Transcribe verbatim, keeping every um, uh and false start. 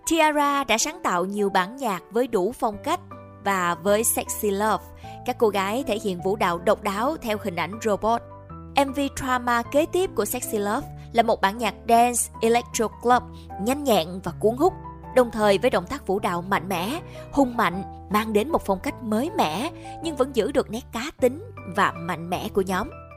T-ara đã sáng tạo nhiều bản nhạc với đủ phong cách, và với Sexy Love, các cô gái thể hiện vũ đạo độc đáo theo hình ảnh robot. em vê drama kế tiếp của Sexy Love là một bản nhạc dance electro club nhanh nhẹn và cuốn hút, đồng thời với động tác vũ đạo mạnh mẽ, hung mạnh, mang đến một phong cách mới mẻ nhưng vẫn giữ được nét cá tính và mạnh mẽ của nhóm.